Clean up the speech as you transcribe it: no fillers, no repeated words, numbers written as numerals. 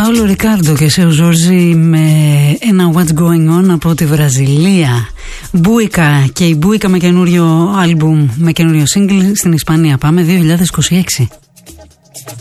Πάολο Ρικάρντο και Σέο Ζόρζι με ένα What's Going On από τη Βραζιλία. Μπούικα και η Μπούικα με καινούριο άλμπουμ, με καινούριο single στην Ισπανία. Πάμε 2026.